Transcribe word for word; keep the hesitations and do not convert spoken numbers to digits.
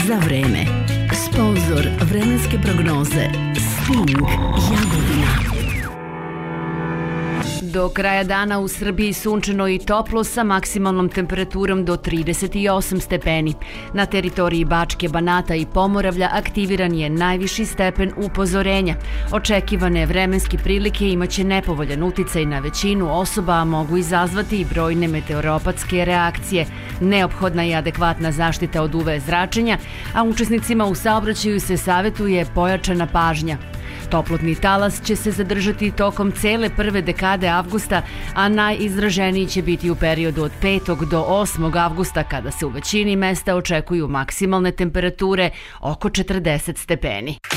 za vreme. Sponzor vremenske prognoze Sting Jagodina. Do kraja dana u Srbiji sunčano i toplo sa maksimalnom temperaturom do trideset osam stepeni. Na teritoriji Bačke, Banata i Pomoravlja aktiviran je najviši stepen upozorenja. Očekivane vremenske prilike imaće nepovoljan uticaj na većinu osoba, a mogu izazvati i brojne meteoropatske reakcije. Neophodna je adekvatna zaštita od U V zračenja, a učesnicima u saobraćaju se savetuje pojačana pažnja. Toplotni talas će se zadržati tokom cele prve dekade avgusta, a najizraženiji će biti u periodu od petog do osmog avgusta, kada se u većini mesta očekuju maksimalne temperature oko četrdeset stepeni.